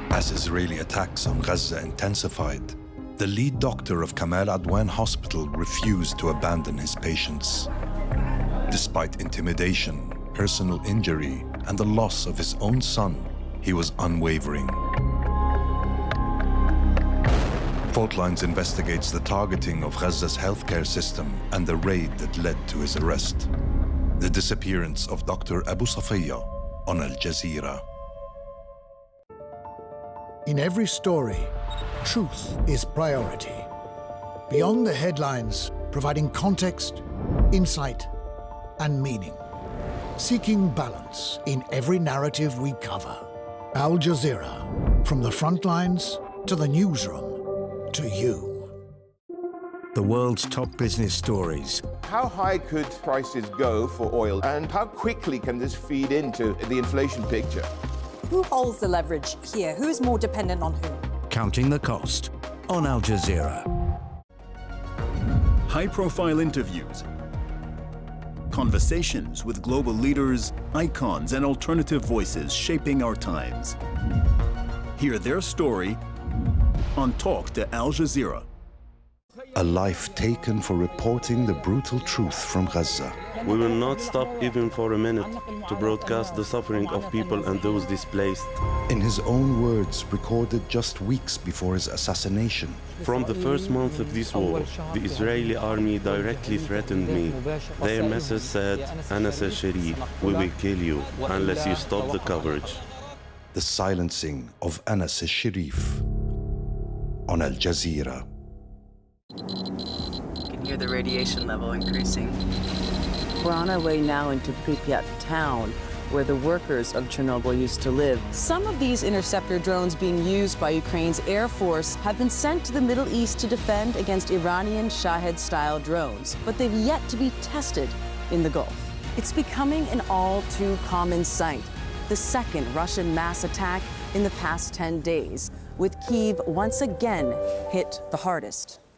As Israeli attacks on Gaza intensified, the lead doctor of Kamal Adwan Hospital refused to abandon his patients. Despite intimidation, personal injury, and the loss of his own son, he was unwavering. Fault Lines investigates the targeting of Gaza's healthcare system and the raid that led to his arrest. The disappearance of Dr. Abu Safiya on Al Jazeera. In every story, truth is priority. Beyond the headlines, providing context, insight, and meaning. Seeking balance in every narrative we cover. Al Jazeera, from the front lines to the newsroom, to you. The world's top business stories. How high could prices go for oil, and how quickly can this feed into the inflation picture? Who holds the leverage here? Who's more dependent on whom? Counting the cost on Al Jazeera. High-profile interviews, conversations with global leaders, icons, and alternative voices shaping our times. Hear their story on Talk to Al Jazeera. A life taken for reporting the brutal truth from Gaza. We will not stop even for a minute to broadcast the suffering of people and those displaced. In his own words, recorded just weeks before his assassination. From the first month of this war, the Israeli army directly threatened me. Their message said, Anas al-Sharif, we will kill you unless you stop the coverage. The silencing of Anas al-Sharif on Al Jazeera. You can hear the radiation level increasing. We're on our way now into Pripyat town, where the workers of Chernobyl used to live. Some of these interceptor drones being used by Ukraine's Air Force have been sent to the Middle East to defend against Iranian Shahed-style drones, but they've yet to be tested in the Gulf. It's becoming an all too common sight. The second Russian mass attack in the past 10 days, with Kyiv once again hit the hardest.